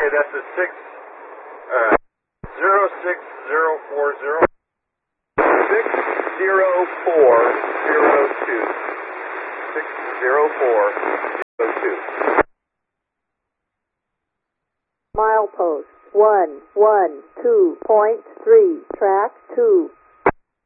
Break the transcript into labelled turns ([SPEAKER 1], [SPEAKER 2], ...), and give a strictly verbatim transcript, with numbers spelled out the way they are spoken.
[SPEAKER 1] that's a six, uh, zero six zero four zero.
[SPEAKER 2] six zero four zero two. six zero four zero two.
[SPEAKER 3] Milepost one one two point three, track two.